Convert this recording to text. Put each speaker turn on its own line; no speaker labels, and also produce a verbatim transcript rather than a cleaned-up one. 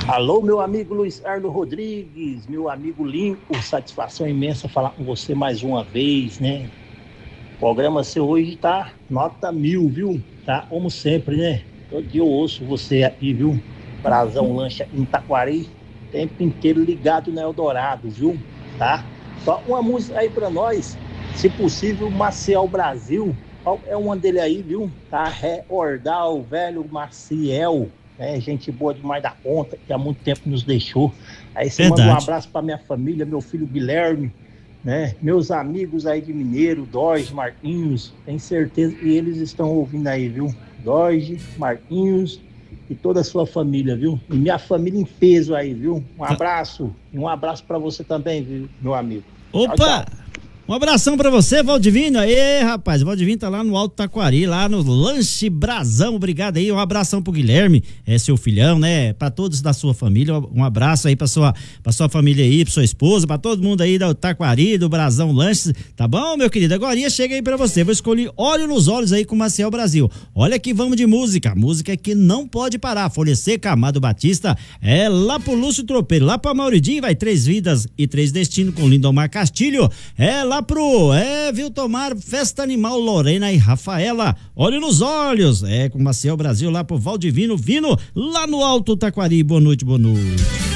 Alô, meu amigo Luiz Carlos Rodrigues, meu amigo Limpo, satisfação imensa falar com você mais uma vez, né? O programa seu hoje tá nota mil, viu? Tá como sempre, né? Todo dia eu ouço você aqui, viu? Brazão Lancha em Taquari, tempo inteiro ligado na Eldorado, viu? Tá? Só uma música aí pra nós, se possível, Maciel Brasil. Qual é uma dele aí, viu? Tá? Reordar o velho Maciel. É, gente boa demais da conta, que há muito tempo nos deixou. Aí você
Verdade.
manda um abraço para minha família, meu filho Guilherme, né? Meus amigos aí de Mineiro, Dorge, Marquinhos, tenho certeza que eles estão ouvindo aí, viu? Dorge, Marquinhos e toda a sua família, viu? E minha família em peso aí, viu? Um abraço, e um abraço para você também, viu, meu amigo.
Opa!
Tchau, tchau.
Um abração pra você, Valdivino. Aí, rapaz, o Valdivino tá lá no Alto Taquari, lá no Lanche Brazão. Obrigado aí, um abração pro Guilherme, é seu filhão, né? Pra todos da sua família, um abraço aí pra sua, pra sua família aí, pra sua esposa, pra todo mundo aí do Taquari, do Brazão Lanches, tá bom, meu querido? Agora chega aí pra você, vou escolher Olho nos Olhos aí com Maciel Brasil. Olha que vamos de música, música que não pode parar. Folha Seca, Amado Batista, é lá pro Lúcio Tropeiro, lá pra Mauridinho, vai Três Vidas e Três Destinos com Lindomar Castilho, é lá pro, é, viu, Tomar, Festa Animal, Lorena e Rafaela, Olho nos Olhos, é, com Maciel Brasil lá pro Valdivino Vino, lá no Alto Taquari. Boa noite, boa noite.